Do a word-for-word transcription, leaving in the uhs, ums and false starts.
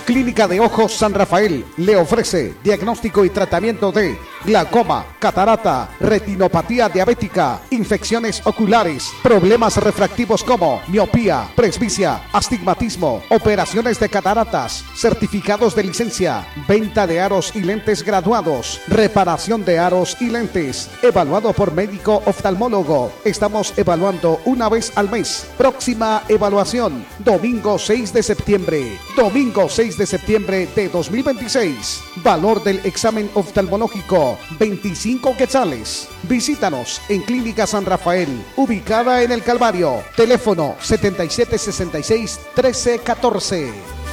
Clínica de Ojos San Rafael le ofrece diagnóstico y tratamiento de glaucoma, catarata, retinopatía diabética, infecciones oculares, problemas refractivos como miopía, presbicia, astigmatismo, operaciones de cataratas, certificados de licencia, venta de aros y lentes graduados, reparación de aros y lentes, evaluado por médico oftalmólogo. Estamos evaluando una vez al mes. Próxima evaluación, domingo seis de septiembre. Domingo seis de septiembre de dos mil veintiséis. Valor del examen oftalmológico, veinticinco quetzales. Visítanos en Clínica San Rafael, ubicada en el Calvario. Teléfono setenta y siete sesenta y seis trece catorce.